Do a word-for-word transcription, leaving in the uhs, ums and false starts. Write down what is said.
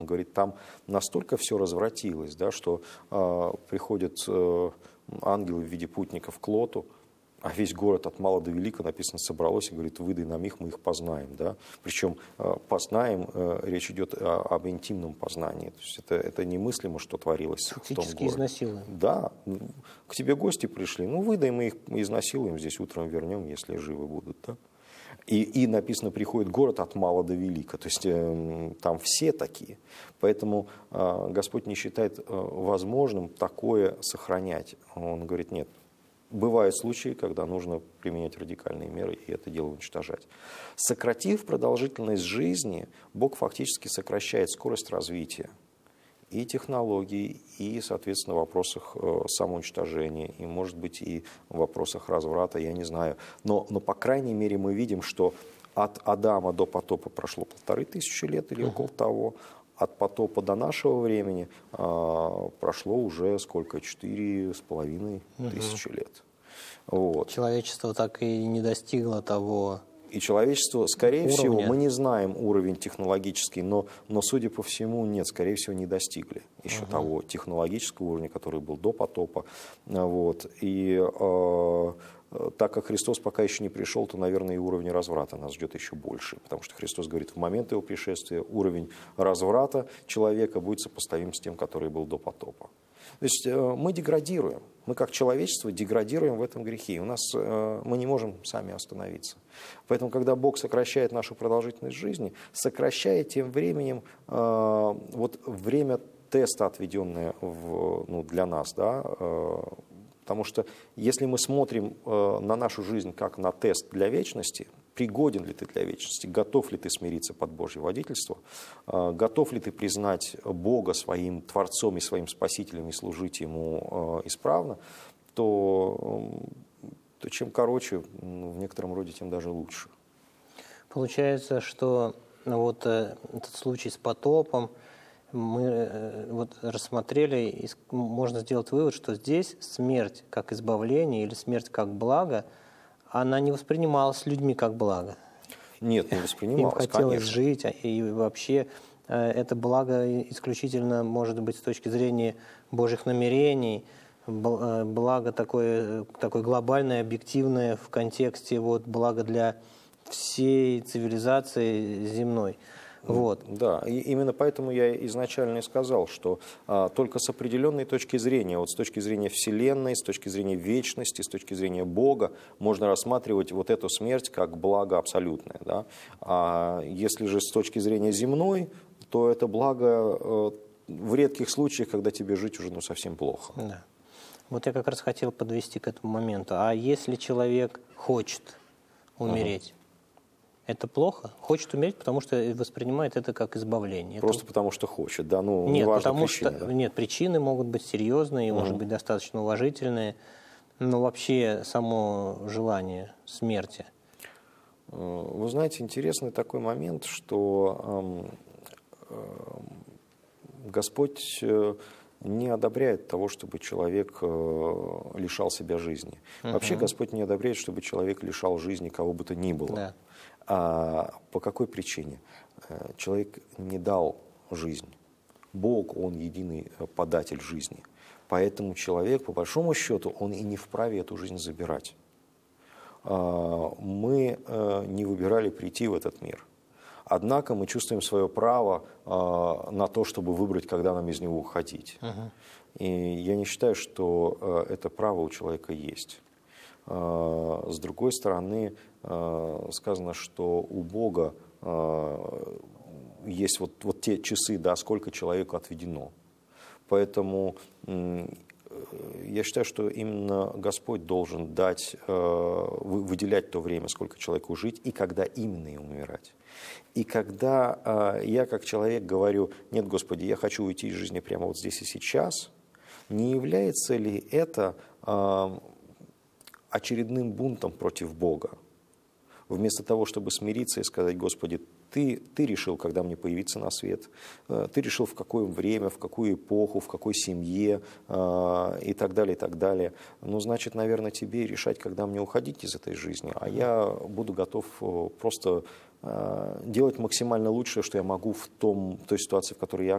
Он говорит, там настолько все развратилось, да, что э, приходят э, ангелы в виде путников к Лоту, а весь город от мала до велика, написано, собралось и говорит, выдай нам их, мы их познаем. Да? Причем э, познаем, э, речь идет о, об интимном познании. То есть это, это немыслимо, что творилось в том городе. Изнасилуем. Да, к тебе гости пришли, ну выдай, мы их изнасилуем, здесь утром вернем, если живы будут. Да? И, и написано, приходит город от мала до велика. То есть э, там все такие. Поэтому э, Господь не считает э, возможным такое сохранять. Он говорит, нет. Бывают случаи, когда нужно применять радикальные меры и это дело уничтожать. Сократив продолжительность жизни, Бог фактически сокращает скорость развития и технологий, и, соответственно, в вопросах самоуничтожения, и, может быть, и в вопросах разврата, я не знаю. Но, но по крайней мере, мы видим, что от Адама до потопа прошло полторы тысячи лет или около того. От потопа до нашего времени а, прошло уже сколько? Четыре с половиной тысячи лет. Вот. Человечество так и не достигло того. И человечество, скорее уровня. всего, мы не знаем уровень технологический, но, но, судя по всему, нет, скорее всего, не достигли еще угу. того технологического уровня, который был до потопа. Вот. И э, так как Христос пока еще не пришел, то, наверное, и уровень разврата нас ждет еще больше. Потому что Христос говорит, в момент его пришествия уровень разврата человека будет сопоставим с тем, который был до потопа. То есть э, мы деградируем. Мы как человечество деградируем в этом грехе. И у нас, э, мы не можем сами остановиться. Поэтому, когда Бог сокращает нашу продолжительность жизни, сокращает тем временем э, вот время теста, отведенное в, ну, для нас, да, э, потому что если мы смотрим э, на нашу жизнь как на тест для вечности, пригоден ли ты для вечности, готов ли ты смириться под Божье водительство, э, готов ли ты признать Бога своим Творцом и своим Спасителем и служить Ему э, исправно, то, э, то чем короче, ну, в некотором роде, тем даже лучше. Получается, что вот э, этот случай с потопом, мы вот рассмотрели, и можно сделать вывод, что здесь смерть как избавление или смерть как благо, она не воспринималась людьми как благо. Нет, не воспринималась, Им хотелось конечно. жить, и вообще это благо исключительно может быть с точки зрения Божьих намерений, благо такое, такое глобальное, объективное в контексте вот, благо для всей цивилизации земной. Вот. Да, и именно поэтому я изначально и сказал, что а, только с определенной точки зрения, вот с точки зрения Вселенной, с точки зрения вечности, с точки зрения Бога, можно рассматривать вот эту смерть как благо абсолютное. Да? А если же с точки зрения земной, то это благо э, в редких случаях, когда тебе жить уже ну, совсем плохо. Да. Вот я как раз хотел подвести к этому моменту. А если человек хочет умереть? Угу. Это плохо? Хочет умереть, потому что воспринимает это как избавление. Просто это... потому что хочет, да? Ну, нет, неважно потому причины, что да? нет, причины могут быть серьезные, угу. может быть достаточно уважительные, но вообще само желание смерти. Вы знаете, интересный такой момент, что э, э, Господь не одобряет того, чтобы человек э, лишал себя жизни. Угу. Вообще Господь не одобряет, чтобы человек лишал жизни кого бы то ни было. Да. А по какой причине? Человек не дал жизнь. Бог, Он единый податель жизни. Поэтому человек, по большому счету, он и не вправе эту жизнь забирать. Мы не выбирали прийти в этот мир. Однако мы чувствуем свое право на то, чтобы выбрать, когда нам из него уходить. Uh-huh. И я не считаю, что это право у человека есть. С другой стороны, сказано, что у Бога есть вот, вот те часы, да, сколько человеку отведено. Поэтому я считаю, что именно Господь должен дать, выделять то время, сколько человеку жить, и когда именно ему умирать. И когда я как человек говорю, нет, Господи, я хочу уйти из жизни прямо вот здесь и сейчас, не является ли это очередным бунтом против Бога? Вместо того, чтобы смириться и сказать, Господи, ты, ты решил, когда мне появиться на свет, ты решил, в какое время, в какую эпоху, в какой семье и так далее, и так далее. Ну, значит, наверное, тебе решать, когда мне уходить из этой жизни, а я буду готов просто делать максимально лучшее, что я могу в том, той ситуации, в которой я